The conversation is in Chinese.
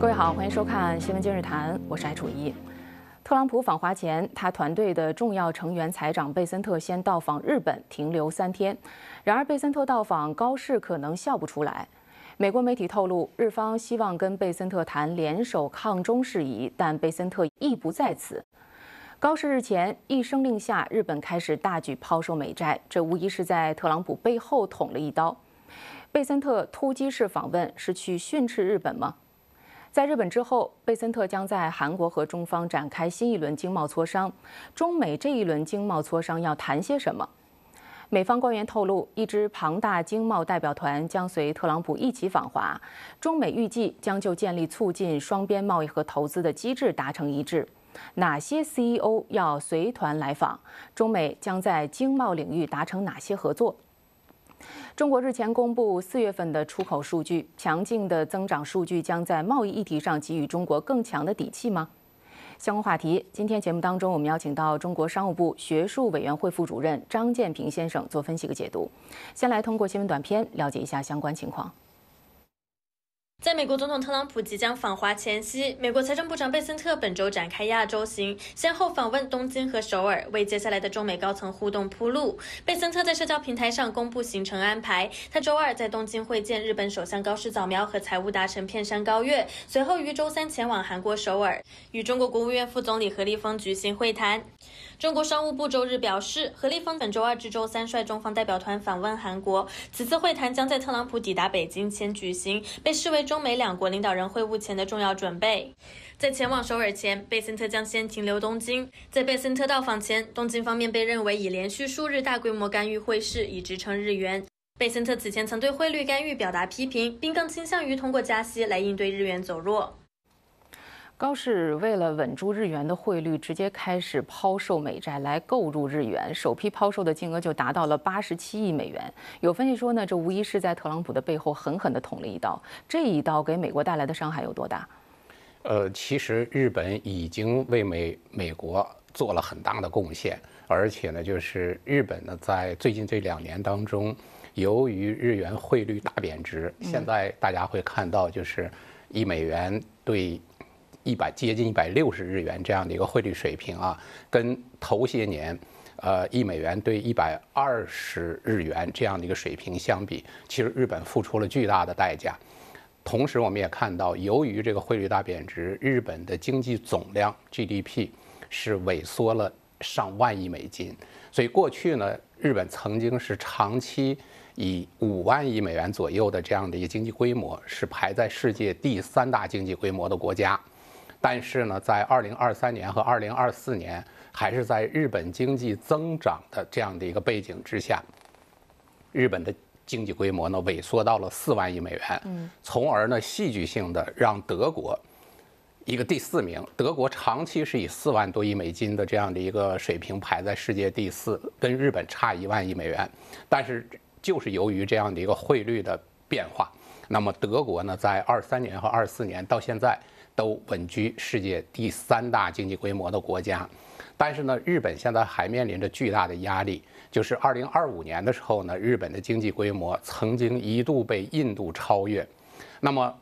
各位好，欢迎收看《新闻今日谈》，我是艾楚一。特朗普访华前，他团队的重要成员财长贝森特先到访日本，停留3天。然而，贝森特到访，高市可能笑不出来。美国媒体透露，日方希望跟贝森特谈联手抗中事宜，但贝森特意不在此。高市日前一声令下，日本开始大举抛售美债，这无疑是在特朗普背后捅了一刀。贝森特突击式访问是去训斥日本吗？在日本之后，贝森特将在韩国和中方展开新一轮经贸磋商。中美这一轮经贸磋商要谈些什么？美方官员透露，一支庞大经贸代表团将随特朗普一起访华。中美预计将就建立促进双边贸易和投资的机制达成一致。哪些 CEO 要随团来访？中美将在经贸领域达成哪些合作？中国日前公布4月份的出口数据，强劲的增长数据将在贸易议题上给予中国更强的底气吗？相关话题，今天节目当中我们邀请到中国商务部学术委员会副主任张建平先生做分析和解读。先来通过新闻短片了解一下相关情况。 在美国总统特朗普即将访华前夕，美国财政部长贝森特本周展开亚洲行，先后访问东京和首尔，为接下来的中美高层互动铺路。贝森特在社交平台上公布行程安排，他周二在东京会见日本首相高市早苗和财务大臣片山高月，随后于周三前往韩国首尔，与中国国务院副总理何立峰举行会谈。中国商务部周日表示，何立峰本周二至周三率中方代表团访问韩国，此次会谈将在特朗普抵达北京前举行，被视为中美两国领导人会晤前的重要准备。在前往首尔前，贝森特将先停留东京。在贝森特到访前，东京方面被认为已连续数日大规模干预汇市，以支撑日元。贝森特此前曾对汇率干预表达批评，并更倾向于通过加息来应对日元走弱。 高市为了稳住日元的汇率，直接开始抛售美债来购入日元，首批抛售的金额就达到了87亿美元。有分析说呢，这无疑是在特朗普的背后狠狠地捅了一刀。这一刀给美国带来的伤害有多大？ 其实日本已经为美国做了很大的贡献，而且呢，就是日本呢，在最近这2年当中，由于日元汇率大贬值，现在大家会看到，就是1美元对接近160日元这样的一个汇率水平啊，跟头些年1美元对120日元这样的一个水平相比，其实日本付出了巨大的代价。同时我们也看到，由于这个汇率大贬值，日本的经济总量 GDP 是萎缩了上万亿美金。所以过去呢，日本曾经是长期以5万亿美元左右的这样的一个经济规模，是排在世界第3大经济规模的国家。但是呢，在2023年和2024年，还是在日本经济增长的这样的一个背景之下，日本的经济规模呢萎缩到了4万亿美元，从而呢戏剧性的让德国一个第4名，德国长期是以4万多亿美金的这样的一个水平排在世界第4，跟日本差1万亿美元。但是就是由于这样的一个汇率的变化，那么德国呢在23年和24年到现在都稳居世界第3大经济规模的国家。但是呢，日本现在还面临着巨大的压力，就是2025年的时候呢，日本的经济规模曾经一度被印度超越。那么